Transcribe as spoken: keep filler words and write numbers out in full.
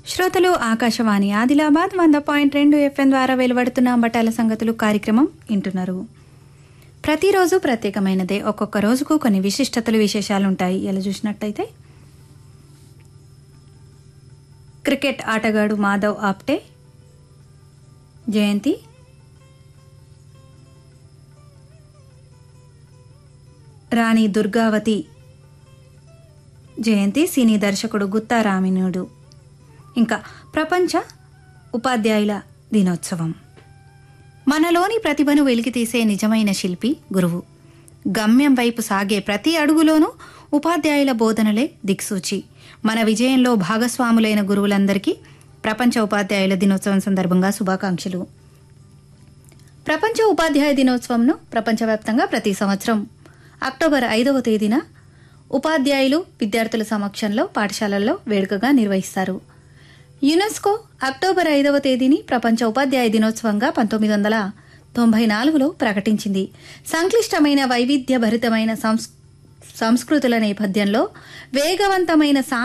శ్రోతలు ఆకాశవాణి ఆదిలాబాద్ వంద పాయింట్ రెండు ఎఫ్ఎం ద్వారా వెలువడుతున్న బట్టాల సంగతులు కార్యక్రమం వింటున్నారు. ప్రతిరోజు ప్రత్యేకమైనదే. ఒక్కొక్క రోజుకు కొన్ని విశిష్టతలు విశేషాలు ఉంటాయి. ఎలా చూసినట్టయితే క్రికెట్ ఆటగాడు మాధవ్ ఆప్టే జయంతి, రాణి దుర్గావతి జయంతి, సినీ దర్శకుడు గుత్తా రామినుడు, ఇంకా ప్రపంచ ఉపాధ్యాయుల దినోత్సవం. మనలోని ప్రతిభను వెలికితీసే నిజమైన శిల్పి గురువు. గమ్యం వైపు సాగే ప్రతి అడుగులోనూ ఉపాధ్యాయుల బోధనలే దిక్సూచి. మన విజయంలో భాగస్వాములైన గురువులందరికీ ప్రపంచ ఉపాధ్యాయుల దినోత్సవం సందర్భంగా శుభాకాంక్షలు. ప్రపంచ ఉపాధ్యాయ దినోత్సవంను ప్రపంచవ్యాప్తంగా ప్రతి సంవత్సరం అక్టోబర్ ఐదవ తేదీన ఉపాధ్యాయులు విద్యార్థుల సమక్షంలో పాఠశాలల్లో వేడుకగా నిర్వహిస్తారు. యునెస్కో అక్టోబర్ ఐదవ తేదీని ప్రపంచ ఉపాధ్యాయ దినోత్సవంగా పంతొమ్మిది వందల తొంభై నాలుగులో ప్రకటించింది. సంక్లిష్టమైన వైవిధ్యభరితమైన సంస్కృతుల నేపథ్యంలో వేగవంతమైన